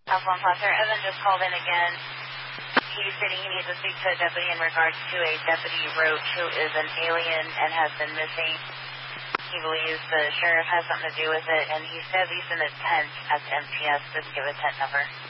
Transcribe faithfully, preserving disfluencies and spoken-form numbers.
Alphonse Foster, Evan just called in again. He's stating he needs to speak to a deputy in regards to a deputy Roach who is an alien and has been missing. He believes the sheriff has something to do with it, and he says he's in a tent at the M P S. Just give a tent number.